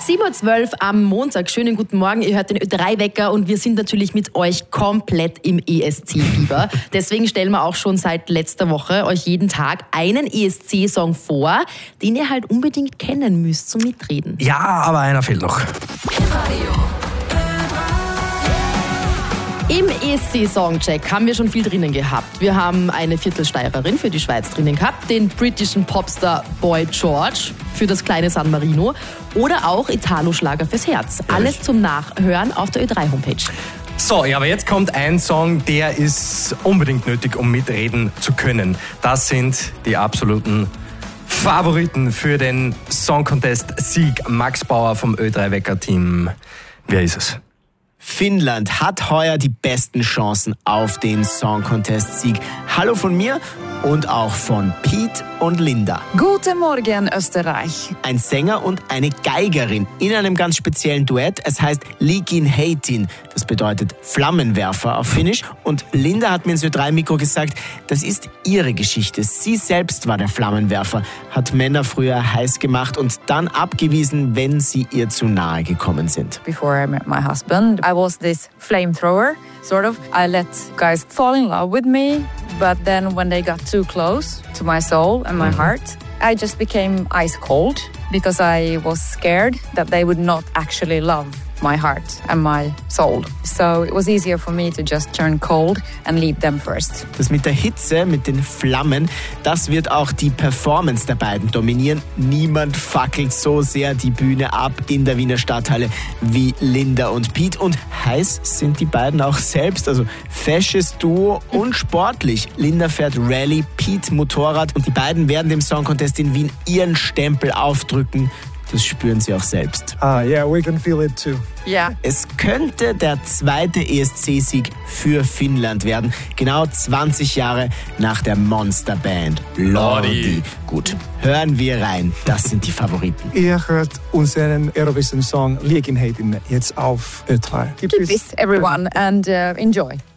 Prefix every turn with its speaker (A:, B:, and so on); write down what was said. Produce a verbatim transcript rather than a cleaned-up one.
A: sieben Uhr zwölf am Montag. Schönen guten Morgen. Ihr hört den Ö drei Wecker und wir sind natürlich mit euch komplett im E S C-Fieber. Deswegen stellen wir auch schon seit letzter Woche euch jeden Tag einen E S C-Song vor, den ihr halt unbedingt kennen müsst zum Mitreden.
B: Ja, aber einer fehlt noch.
A: Im E S C-Songcheck haben wir schon viel drinnen gehabt. Wir haben eine Viertelsteirerin für die Schweiz drinnen gehabt, den britischen Popstar Boy George für das kleine San Marino oder auch Italo-Schlager fürs Herz. Alles zum Nachhören auf der Ö drei Homepage.
B: So, ja, aber jetzt kommt ein Song, der ist unbedingt nötig, um mitreden zu können. Das sind die absoluten Favoriten für den Song Contest Sieg. Max Bauer vom Ö drei Wecker Team. Wer ist es?
C: Finnland hat heuer die besten Chancen auf den Song Contest Sieg. Hallo von mir und auch von Pete und Linda.
D: Guten Morgen, Österreich.
C: Ein Sänger und eine Geigerin in einem ganz speziellen Duett. Es heißt Liikin Heitin. Das bedeutet Flammenwerfer auf Finnisch. Und Linda hat mir ins Ö drei Mikro gesagt, das ist ihre Geschichte. Sie selbst war der Flammenwerfer, hat Männer früher heiß gemacht und dann abgewiesen, wenn sie ihr zu nahe gekommen sind.
D: Before I met my husband, I was this flamethrower, sort of. I let guys fall in love with me, but then when they got too close to my soul and my heart, I just became ice cold because I was scared that they would not actually love my heart and my soul. So it was easier for me to just turn cold and leave them first.
C: Das mit der Hitze, mit den Flammen, das wird auch die Performance der beiden dominieren. Niemand fackelt so sehr die Bühne ab in der Wiener Stadthalle wie Linda und Pete. Und heiß sind die beiden auch selbst, also fesches Duo und sportlich. Linda fährt Rallye, Pete Motorrad und die beiden werden dem Song Contest in Wien ihren Stempel aufdrücken. Das spüren sie auch selbst.
E: Ah, yeah, we can feel it too.
D: Yeah.
C: Es könnte der zweite E S C-Sieg für Finnland werden. Genau zwanzig Jahre nach der Monsterband Lordi. Gut, hören wir rein. Das sind die Favoriten.
E: Ihr hört unseren Eurovision-Song Liikin Heitin jetzt auf Ö drei.
D: Keep peace, everyone, and uh, enjoy.